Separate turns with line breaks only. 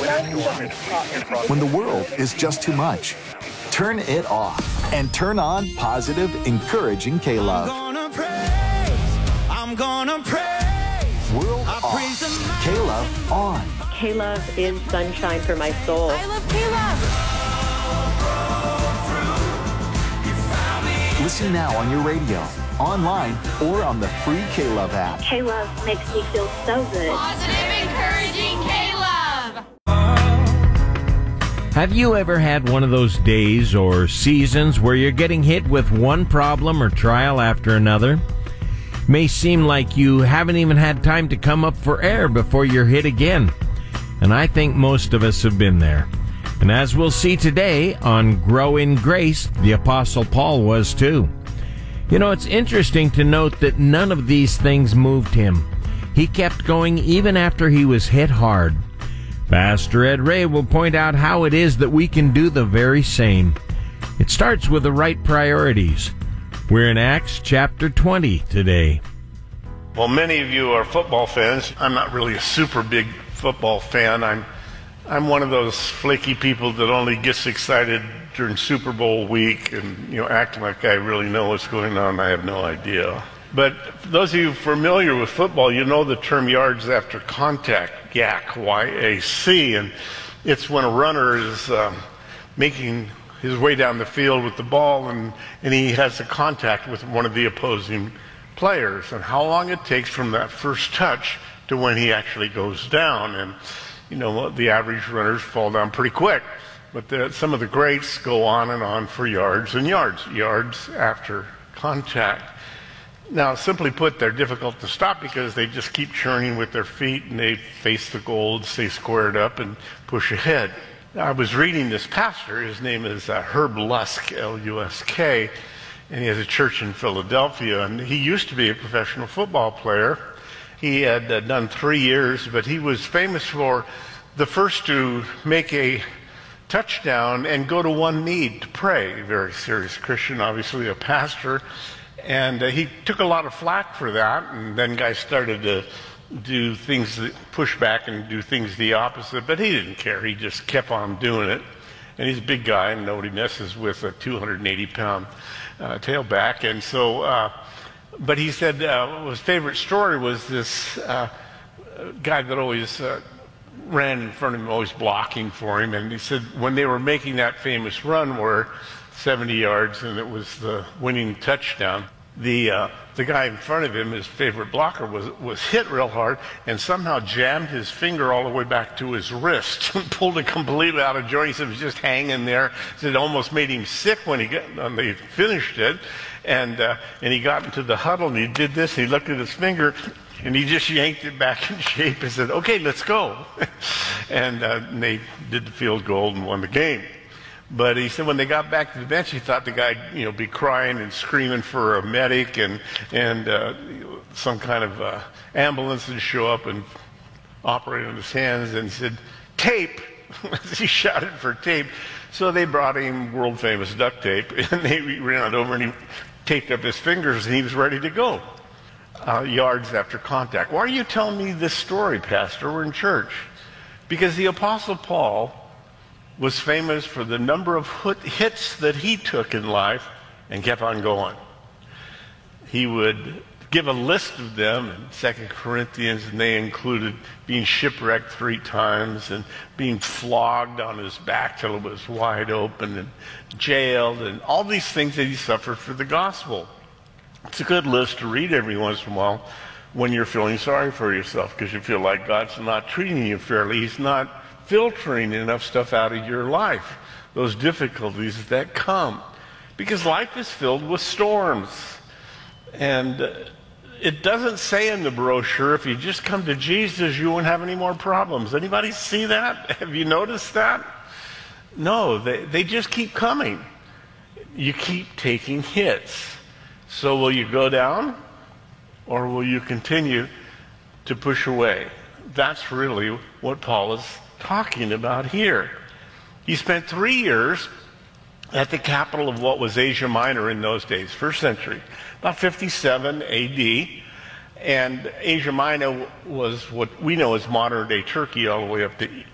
When the world is just too much, turn it off and turn on positive, encouraging K-Love.
I'm gonna praise.
World off, K-Love on.
K-Love is sunshine for my soul.
I love K-Love.
Listen now on your radio, online, or on the free K-Love app.
K-Love makes me feel so good.
Positive, encouraging K-Love.
Have you ever had one of those days or seasons where you're getting hit with one problem or trial after another? It may seem like you haven't even had time to come up for air before you're hit again. And I think most of us have been there. And as we'll see today on Grow in Grace, the Apostle Paul was too. You know, it's interesting to note that none of these things moved him. He kept going even after he was hit hard. Pastor Ed Ray will point out how it is that we can do the very same. It starts with the right priorities. We're in Acts chapter 20 today.
Well, many of you are football fans. I'm not really a super big football fan. I'm one of those flaky people that only gets excited during Super Bowl week and, acting like I really know what's going on. I have no idea. But for those of you familiar with football, you know the term yards after contact, YAC, Y-A-C, and it's when a runner is making his way down the field with the ball and he has a contact with one of the opposing players, and how long it takes from that first touch to when he actually goes down. And the average runners fall down pretty quick, but some of the greats go on and on for yards and yards after contact. Now, simply put, they're difficult to stop because they just keep churning with their feet and they face the goal, stay squared up, and push ahead. Now, I was reading this pastor. His name is Herb Lusk, L-U-S-K, and he has a church in Philadelphia, and he used to be a professional football player. He had done 3 years, but he was famous for the first to make a touchdown and go to one knee to pray. A very serious Christian, obviously a pastor. And he took a lot of flack for that, and then guys started to do things that push back and do things the opposite, but he didn't care. He just kept on doing it. And he's a big guy, and nobody messes with a 280-pound tailback. And so... But he said his favorite story was this guy that always ran in front of him, always blocking for him. And he said when they were making that famous run where 70 yards and it was the winning touchdown, the guy in front of him, his favorite blocker, was hit real hard and somehow jammed his finger all the way back to his wrist and pulled it completely out of joint. He said it was just hanging there. He said it almost made him sick when they finished it. And he got into the huddle and he did this. He looked at his finger and he just yanked it back in shape and said, "Okay, let's go." And they did the field goal and won the game. But he said when they got back to the bench, he thought the guy'd be crying and screaming for a medic and some kind of ambulance would show up and operate on his hands. And he said, "Tape!" He shouted for tape. So they brought him world famous duct tape and they ran it over and he taped up his fingers and he was ready to go. Yards after contact. Why are you telling me this story, Pastor? We're in church. Because the Apostle Paul was famous for the number of hits that he took in life and kept on going. He would give a list of them in 2 Corinthians, and they included being shipwrecked 3 times and being flogged on his back till it was wide open and jailed and all these things that he suffered for the gospel. It's a good list to read every once in a while when you're feeling sorry for yourself because you feel like God's not treating you fairly. He's not filtering enough stuff out of your life, those difficulties that come. Because life is filled with storms. And it doesn't say in the brochure, if you just come to Jesus, you won't have any more problems. Anybody see that? Have you noticed that? No, they just keep coming. You keep taking hits. So will you go down or will you continue to push away? That's really what Paul is talking about here. He spent 3 years at the capital of what was Asia Minor in those days, first century, about 57 AD. And Asia Minor was what we know as modern-day Turkey, all the way up to